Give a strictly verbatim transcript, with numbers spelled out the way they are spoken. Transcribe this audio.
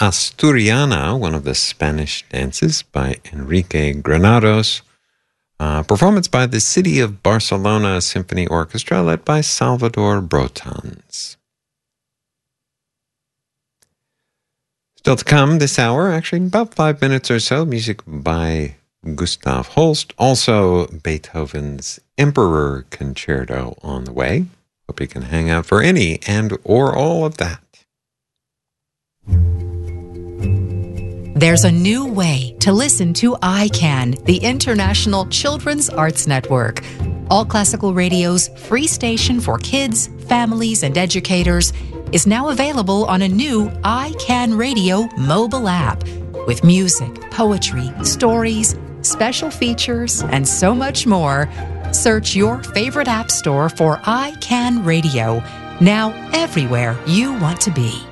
Asturiana, one of the Spanish dances by Enrique Granados. Uh, performance by the City of Barcelona Symphony Orchestra, led by Salvador Brotans. Still to come this hour, actually about five minutes or so, music by Gustav Holst. Also, Beethoven's Emperor Concerto on the way. Hope you can hang out for any and or all of that. There's a new way to listen to I CAN, the International Children's Arts Network. All Classical Radio's free station for kids, families, and educators is now available on a new I CAN Radio mobile app with music, poetry, stories, special features, and so much more. Search your favorite app store for I CAN Radio, now everywhere you want to be.